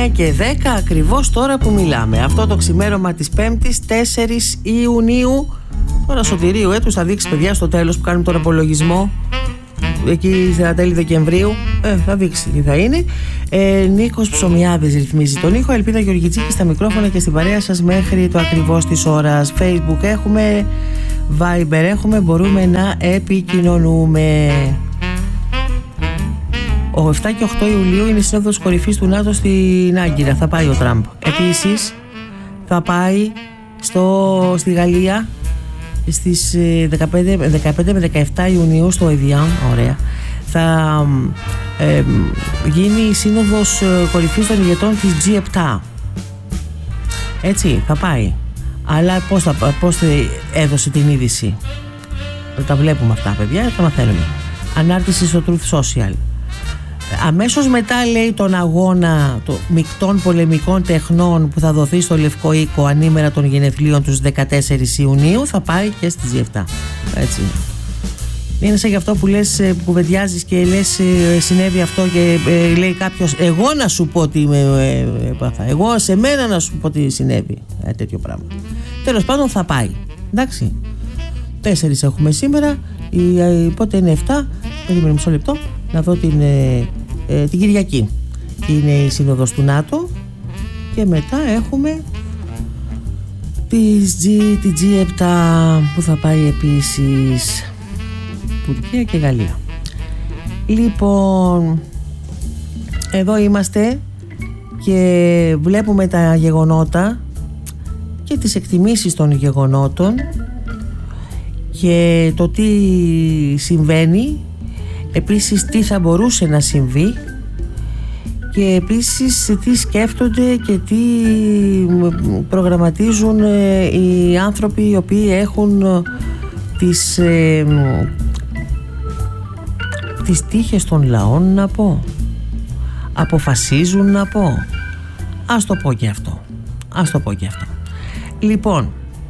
9:10 ακριβώς τώρα που μιλάμε. Αυτό το ξημέρωμα της Πέμπτης 4 Ιουνίου. Τώρα σωτηρίου έτους θα δείξει, παιδιά, στο τέλος που κάνουμε τον απολογισμό. Εκεί στα τέλη Δεκεμβρίου θα δείξει τι θα είναι. Νίκος Ψωμιάδης ρυθμίζει τον ήχο. Ελπίδα Γεωργιτζίκη στα μικρόφωνα και στην παρέα σας μέχρι το ακριβώς της ώρας. Facebook έχουμε, Viber έχουμε, μπορούμε να επικοινωνούμε. Ο 7 και 8 Ιουλίου είναι η σύνοδος κορυφής του ΝΑΤΟ στην Άγκυρα. Θα πάει ο Τραμπ. Επίσης θα πάει στη Γαλλία στις 15 με 17 Ιουνίου στο Evian. Ωραία. Θα γίνει η σύνοδος κορυφής των ηγετών της G7. Έτσι θα πάει. Αλλά πώς έδωσε την είδηση? Τα βλέπουμε αυτά, παιδιά, τα μαθαίνουμε. Ανάρτηση στο Truth Social. Αμέσως μετά, λέει, τον αγώνα των μεικτών πολεμικών τεχνών που θα δοθεί στο Λευκό Οίκο ανήμερα των γενεθλίων τους 14 Ιουνίου, θα πάει και στη G7. Έτσι. Είναι σαν γι' αυτό που λες, που κουβεντιάζεις και λες συνέβη αυτό και λέει κάποιος εγώ να σου πω τι έπαθα, εγώ σε μένα να σου πω τι συνέβη, τέτοιο πράγμα. Τέλος πάντων θα πάει, εντάξει. 4 έχουμε σήμερα, πότε είναι 7, περίμενε μισό λεπτό να δω την Κυριακή είναι η σύνοδος του ΝΑΤΟ και μετά έχουμε τη G7 που θα πάει επίσης Τουρκία και Γαλλία. Λοιπόν, εδώ είμαστε και βλέπουμε τα γεγονότα και τις εκτιμήσεις των γεγονότων και το τι συμβαίνει, επίσης τι θα μπορούσε να συμβεί και επίσης τι σκέφτονται και τι προγραμματίζουν οι άνθρωποι οι οποίοι έχουν τις τύχες των λαών, να πω, αποφασίζουν, να πω. Ας το πω και αυτό. Λοιπόν,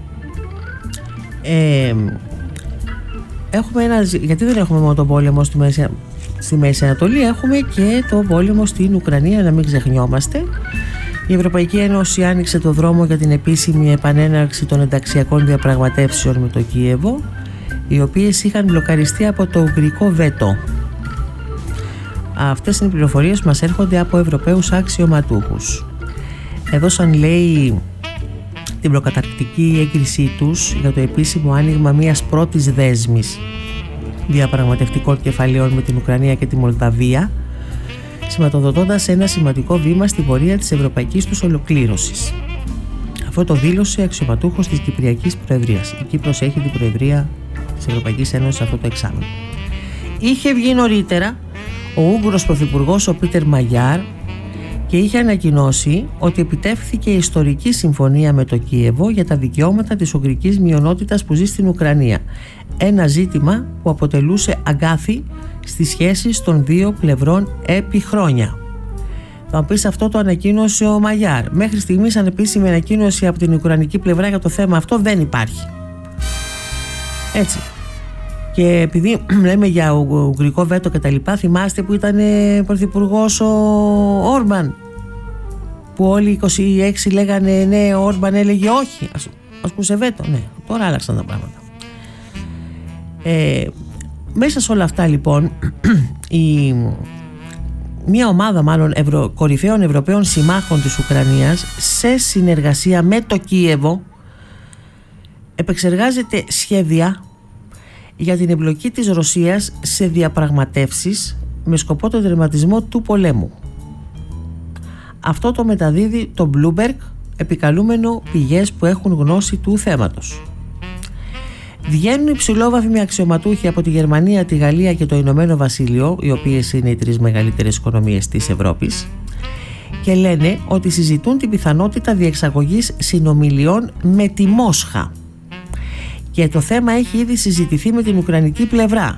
έχουμε γιατί δεν έχουμε μόνο τον πόλεμο στη Μέση Ανατολή, έχουμε και το πόλεμο στην Ουκρανία, να μην ξεχνιόμαστε. Η Ευρωπαϊκή Ένωση άνοιξε το δρόμο για την επίσημη επανέναρξη των ενταξιακών διαπραγματεύσεων με το Κίεβο, οι οποίες είχαν μπλοκαριστεί από το ουγγρικό βέτο. Αυτές είναι οι πληροφορίες που μας έρχονται από Ευρωπαίους αξιωματούχους. Έδωσαν, λέει, την προκαταρκτική έγκρισή τους για το επίσημο άνοιγμα μιας πρώτης δέσμης διαπραγματευτικών κεφαλαίων με την Ουκρανία και τη Μολδαβία, σηματοδοτώντας ένα σημαντικό βήμα στην πορεία της ευρωπαϊκής τους ολοκλήρωσης. Αυτό το δήλωσε αξιωματούχος της Κυπριακής Προεδρίας. Η Κύπρος έχει την Προεδρία της Ευρωπαϊκής Ένωσης αυτό το εξάμηνο. Είχε βγει νωρίτερα ο Ούγγρος Πρωθυπουργός ο Πίτερ Μαγιάρ και είχε ανακοινώσει ότι επιτεύχθηκε η ιστορική συμφωνία με το Κίεβο για τα δικαιώματα της ουγγρικής μειονότητας που ζει στην Ουκρανία. Ένα ζήτημα που αποτελούσε αγκάθι στις σχέσεις των δύο πλευρών επί χρόνια. Θα μου πεις, αυτό το ανακοίνωσε ο Μαγιάρ. Μέχρι στιγμής ανεπίσημη ανακοίνωση από την ουκρανική πλευρά για το θέμα αυτό δεν υπάρχει. Έτσι. Και επειδή λέμε για ουγγρικό βέτο και τα λοιπά, θυμάστε που ήταν πρωθυπουργός ο Όρμπαν, που όλοι οι 26 λέγανε ναι, ο Όρμπαν έλεγε όχι, ας πούσε βέτο. Ναι, τώρα άλλαξαν τα πράγματα. Μέσα σε όλα αυτά, λοιπόν, μια ομάδα μάλλον κορυφαίων Ευρωπαίων συμμάχων της Ουκρανίας, σε συνεργασία με το Κίεβο, επεξεργάζεται σχέδια για την εμπλοκή της Ρωσίας σε διαπραγματεύσεις με σκοπό τον τερματισμό του πολέμου. Αυτό το μεταδίδει το Bloomberg, επικαλούμενο πηγές που έχουν γνώση του θέματος. Βγαίνουν υψηλόβαθμοι αξιωματούχοι από τη Γερμανία, τη Γαλλία και το Ηνωμένο Βασίλειο, οι οποίες είναι οι 3 μεγαλύτερες οικονομίες της Ευρώπης, και λένε ότι συζητούν την πιθανότητα διεξαγωγής συνομιλιών με τη Μόσχα. Και το θέμα έχει ήδη συζητηθεί με την ουκρανική πλευρά.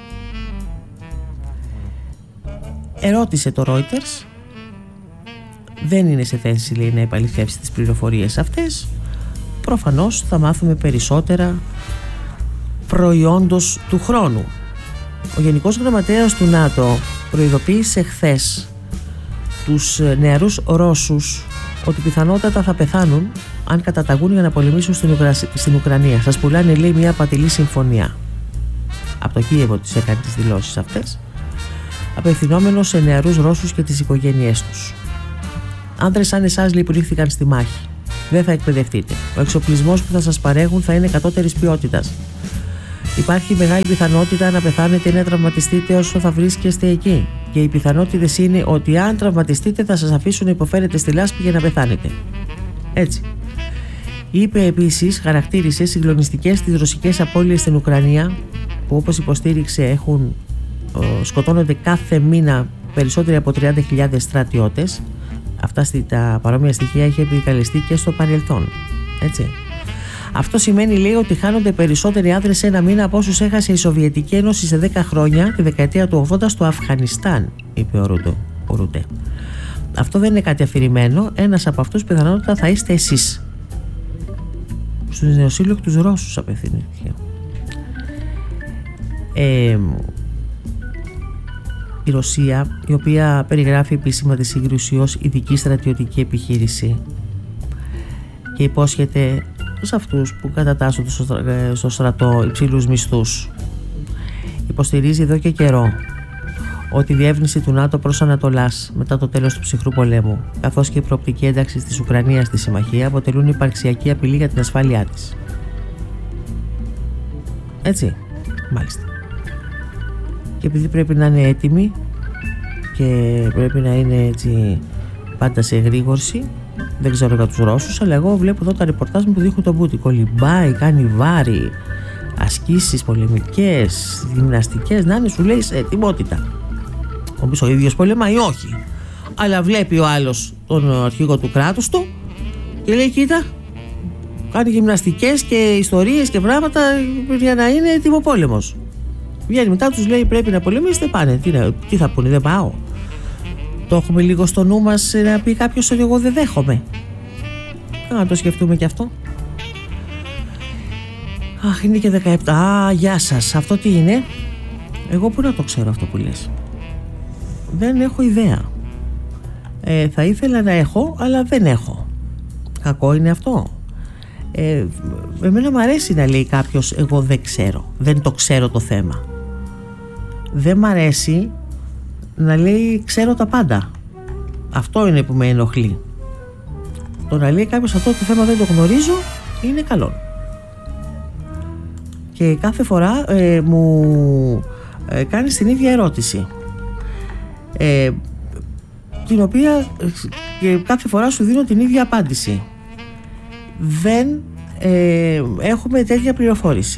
Ερώτησε το Reuters, δεν είναι σε θέση, λέει, να επαληθεύσει τις πληροφορίες αυτές. Προφανώς θα μάθουμε περισσότερα προϊόντος του χρόνου. Ο Γενικός Γραμματέας του ΝΑΤΟ προειδοποίησε χθες τους νεαρούς Ρώσους ότι πιθανότατα θα πεθάνουν αν καταταγούν για να πολεμήσουν στην Ουκρανία. Σας πουλάνε, λέει, μια απατηλή συμφωνία. Από το Κίεβο τις έκανε τις δηλώσεις αυτές, απευθυνόμενος σε νεαρούς Ρώσους και τις οικογένειές τους. Άνδρες σαν εσάς, λέει, που ρίχθηκαν στη μάχη, δεν θα εκπαιδευτείτε. Ο εξοπλισμός που θα σας παρέχουν θα είναι κατώτερης ποιότητας. Υπάρχει μεγάλη πιθανότητα να πεθάνετε ή να τραυματιστείτε όσο θα βρίσκεστε εκεί. Και οι πιθανότητες είναι ότι αν τραυματιστείτε θα σας αφήσουν να υποφέρετε στη λάσπη για να πεθάνετε. Έτσι. Είπε επίσης, χαρακτήρισε συγκλονιστικές τις ρωσικές απώλειες στην Ουκρανία, που όπως υποστήριξε σκοτώνονται κάθε μήνα περισσότεροι από 30.000 στρατιώτες. Αυτά τα παρόμοια στοιχεία είχε επικαλεστεί και στο παρελθόν. Έτσι. Αυτό σημαίνει, λέει, ότι χάνονται περισσότεροι άνδρες σε ένα μήνα από όσους έχασε η Σοβιετική Ένωση σε 10 χρόνια, τη δεκαετία του 80 στο Αφγανιστάν, είπε ο Ρούτε. Αυτό δεν είναι κάτι αφηρημένο. Ένας από αυτούς πιθανότατα θα είστε εσείς. Στους νεοσύλλογους Ρώσους απευθύνθηκε. Η Ρωσία, η οποία περιγράφει επίσημα τη σύγκρουση ως ειδική στρατιωτική επιχείρηση και υπόσχεται σε αυτούς που κατατάσσονται στο στρατό υψηλούς μισθούς, υποστηρίζει εδώ και καιρό ότι η διεύνηση του ΝΑΤΟ προς Ανατολάς μετά το τέλος του ψυχρού πολέμου, καθώς και η προοπτική ένταξη της Ουκρανίας στη συμμαχία, αποτελούν υπαρξιακή απειλή για την ασφάλειά της. Έτσι, μάλιστα. Και επειδή πρέπει να είναι έτοιμοι και πρέπει να είναι έτσι πάντα σε εγρήγορση, δεν ξέρω για τους Ρώσους, αλλά εγώ βλέπω εδώ τα ρεπορτάζ μου που δείχνουν τον Πούτιν. Κολυμπάει, κάνει βάρη, ασκήσεις πολεμικές, γυμναστικές, να είναι, σου λέει, σε ετοιμότητα. Όμως ο ίδιος πολεμάει, όχι. Αλλά βλέπει ο άλλος τον αρχηγό του κράτους του και λέει, κοίτα, κάνει γυμναστικές και ιστορίες και πράγματα για να είναι έτοιμο πόλεμος. Βγαίνει μετά, τους λέει, πρέπει να πολεμήσετε, πάνε. Τι θα πούνε, δεν πάω. Το έχουμε λίγο στο νου μας να πει κάποιος ότι εγώ δεν δέχομαι. Να το σκεφτούμε και αυτό. Αχ, είναι και 17. Α, γεια σας. Αυτό τι είναι? Εγώ πού να το ξέρω αυτό που λες? Δεν έχω ιδέα. Θα ήθελα να έχω, αλλά δεν έχω. Κακό είναι αυτό. Εμένα μου αρέσει να λέει κάποιος εγώ δεν ξέρω. Δεν το ξέρω το θέμα. Δεν μ' αρέσει να λέει ξέρω τα πάντα. Αυτό είναι που με ενοχλεί. Το να λέει κάποιος αυτό το θέμα δεν το γνωρίζω είναι καλό. Και κάθε φορά μου κάνεις την ίδια ερώτηση, την οποία κάθε φορά σου δίνω την ίδια απάντηση. Δεν έχουμε τέτοια πληροφόρηση.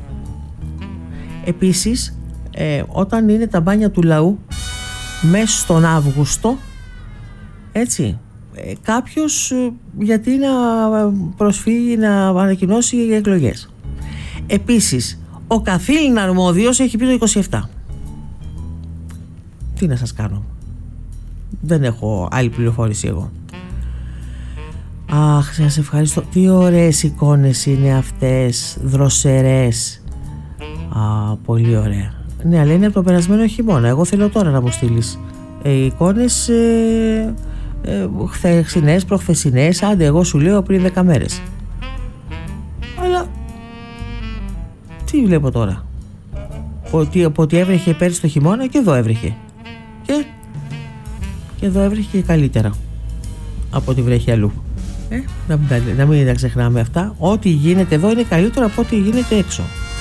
Επίσης, όταν είναι τα μπάνια του λαού μέσα στον Αύγουστο, έτσι, κάποιος γιατί να προσφύγει να ανακοινώσει εκλογές? Επίσης, ο καθήλυνα αρμόδιος έχει πει το 27. Τι να σας κάνω? Δεν έχω άλλη πληροφόρηση εγώ. Αχ, σας ευχαριστώ. Τι ωραίες εικόνες είναι αυτές, δροσερές. Α, πολύ ωραία. Ναι, αλλά είναι από το περασμένο χειμώνα. Εγώ θέλω τώρα να μου στείλεις εικόνες χθεσινές, προχθεσινές. Άντε, εγώ σου λέω πριν 10 μέρες. Αλλά τι βλέπω τώρα? Ότι έβρεχε πέρυσι το χειμώνα και εδώ έβρεχε. Και εδώ έβρεχε και καλύτερα από ό,τι βρέχει αλλού. Να μην τα ξεχνάμε αυτά. Ό,τι γίνεται εδώ είναι καλύτερο από ό,τι γίνεται έξω.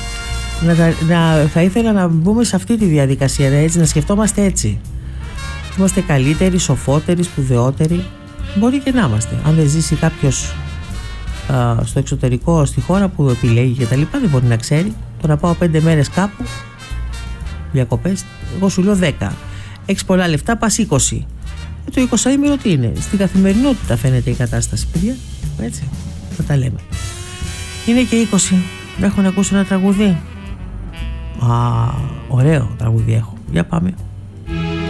Θα ήθελα να μπούμε σε αυτή τη διαδικασία, έτσι, να σκεφτόμαστε έτσι. Είμαστε καλύτεροι, σοφότεροι, σπουδαιότεροι. Μπορεί και να είμαστε. Αν δεν ζήσει κάποιος στο εξωτερικό, στη χώρα που επιλέγει και τα λοιπά, δεν μπορεί να ξέρει. Το να πάω 5 μέρες κάπου διακοπές, εγώ σου λέω 10. Έχεις πολλά λεφτά, πας 20. Το 20ήμερο τι είναι? Στην καθημερινότητα φαίνεται η κατάσταση, παιδιά. Έτσι, θα τα λέμε. Είναι και 20. Έχω να ακούσω ένα τραγούδι. Α, ωραίο τραγούδι έχω. Για πάμε.